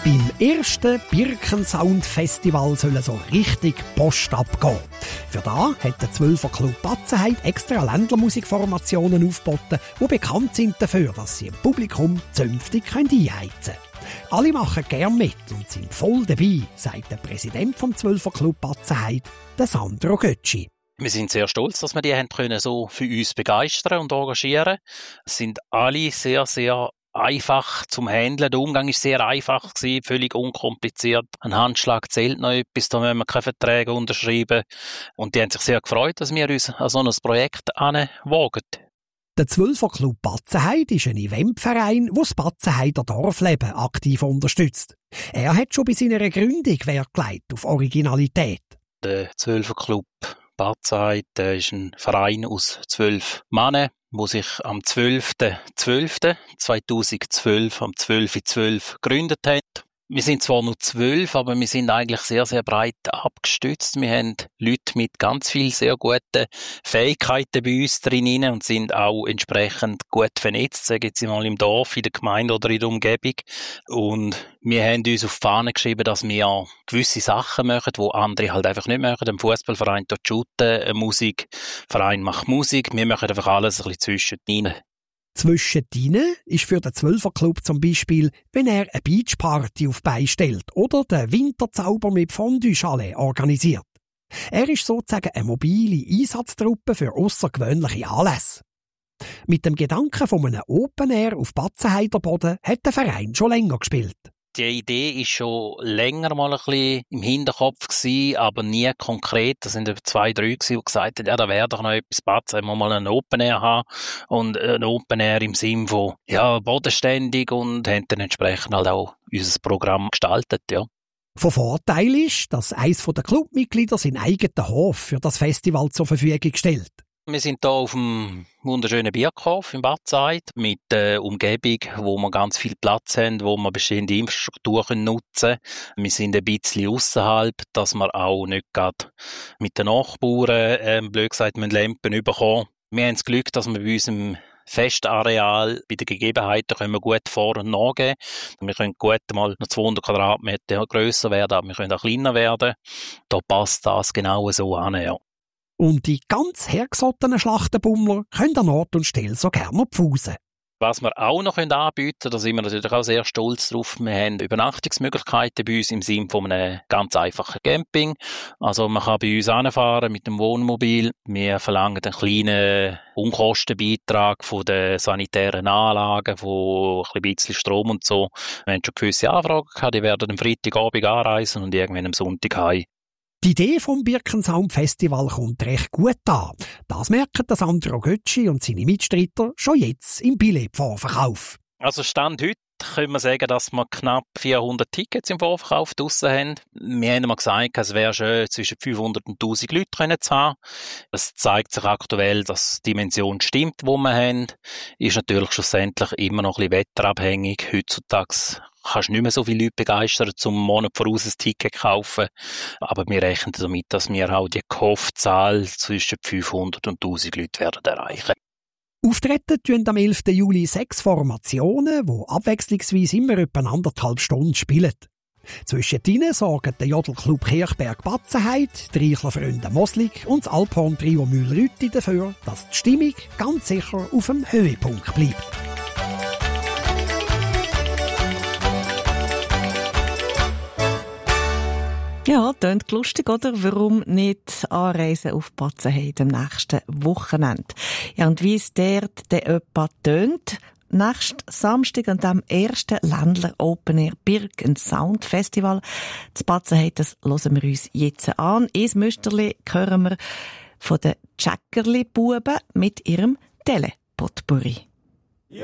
Beim ersten Birkensound-Festival soll so richtig Post abgehen. Für das hat der 12er Club Batzenheide extra Ländlermusikformationen aufgeboten, die bekannt sind dafür, dass sie im Publikum zünftig einheizen können. Alle machen gern mit und sind voll dabei, sagt der Präsident vom 12er Club Batzenheide, der Sandro Götschi. Wir sind sehr stolz, dass wir die haben können so für uns begeistern und engagieren. Es sind alle sehr, sehr einfach zum Handeln. Der Umgang war sehr einfach gewesen, völlig unkompliziert. Ein Handschlag zählt noch etwas, da müssen wir keine Verträge unterschreiben. Und die haben sich sehr gefreut, dass wir uns an so ein Projekt wagen. Der 12er Club Batzenheide ist ein Eventverein, der das Batzenheider Dorfleben aktiv unterstützt. Er hat schon bei seiner Gründung Wert gelegt auf Originalität. Der 12er Club Batzenheide ist ein Verein aus 12 Männern, wo sich am 12.12.2012 am 12.12 gegründet hat. Wir sind zwar nur 12, aber wir sind eigentlich sehr, sehr breit abgestützt. Wir haben Leute mit ganz vielen sehr guten Fähigkeiten bei uns drin und sind auch entsprechend gut vernetzt, sagen Sie mal im Dorf, in der Gemeinde oder in der Umgebung. Und wir haben uns auf die Fahne geschrieben, dass wir gewisse Sachen machen, die andere halt einfach nicht machen. Ein Fußballverein tut shooten, ein Musikverein macht Musik. Wir machen einfach alles ein bisschen zwischendrin. Zwischendrin ist für den 12er Club zum Beispiel, wenn er eine Beachparty auf die Beine stellt oder den Winterzauber mit Fondue-Chalet organisiert. Er ist sozusagen eine mobile Einsatztruppe für außergewöhnliche Anlässe. Mit dem Gedanken von einem Open Air auf Batzenheider Boden hat der Verein schon länger gespielt. Die Idee ist schon länger mal ein bisschen im Hinterkopf gewesen, aber nie konkret. Da sind 2, 3 gewesen, die gesagt haben, ja, da wäre doch noch etwas Batzen, wenn wir mal einen Open Air haben. Und ein Open Air im Sinn von, ja, bodenständig und haben dann entsprechend halt auch unser Programm gestaltet, ja. Von Vorteil ist, dass eines der Clubmitglieder seinen eigenen Hof für das Festival zur Verfügung stellt. Wir sind hier auf dem wunderschönen Birkhof in Batzenheide mit der Umgebung, wo wir ganz viel Platz haben, wo wir bestehende Infrastruktur nutzen können. Wir sind ein bisschen ausserhalb, dass wir auch nicht gerade mit den Nachbarn, blöd gesagt, Lampen bekommen. Wir haben das Glück, dass wir bei unserem Festareal bei den Gegebenheiten können wir gut vor- und nachgehen. Wir können gut mal noch 200 Quadratmeter grösser werden, aber wir können auch kleiner werden. Da passt das genau so an, ja. Und die ganz hergesottenen Schlachtenbummler können an Ort und Stelle so gerne pfusen. Was wir auch noch anbieten können, da sind wir natürlich auch sehr stolz drauf, wir haben Übernachtungsmöglichkeiten bei uns im Sinne von einem ganz einfachen Camping. Also man kann bei uns hinfahren mit dem Wohnmobil. Wir verlangen einen kleinen Unkostenbeitrag von den sanitären Anlagen, von ein bisschen Strom und so. Wir haben schon gewisse Anfragen gehabt, die werden am Freitagabend anreisen und irgendwann am Sonntag heim. Die Idee vom Birkensound Festival kommt recht gut an. Das merken Sandro Götschi und seine Mitstreiter schon jetzt im Billetvorverkauf. Also Stand heute können wir sagen, dass wir knapp 400 Tickets im Vorverkauf draussen haben. Wir haben mal gesagt, es wäre schön, zwischen 500 und 1000 Leute zu haben. Es zeigt sich aktuell, dass die Dimension stimmt, die wir haben. Ist natürlich schlussendlich immer noch ein bisschen wetterabhängig. Heutzutage kannst du nicht mehr so viele Leute begeistern, zum Monat voraus ein Ticket kaufen. Aber wir rechnen damit, dass wir auch die gehoffte Zahl zwischen 500 und 1000 Leute werden erreichen. Auftreten tun am 11. Juli 6 Formationen, die abwechslungsweise immer etwa 1,5 Stunden spielen. Zwischendrin sorgen der Jodelclub Kirchberg Batzenheide, die Reichler-Freunde Moslig und das Alphorn-Trio Mühlrütti dafür, dass die Stimmung ganz sicher auf dem Höhepunkt bleibt. Ja, klingt lustig, oder? Warum nicht anreisen auf Batzenheide am nächsten Wochenende? Ja, und wie es dort etwa tönt, nächsten Samstag an dem ersten Ländler Open Air Birkensound Festival zu Batzenheide, das hören wir uns jetzt an. Ein Müsterli hören wir von den Tschäckerli-Buben mit ihrem Telepotpourri.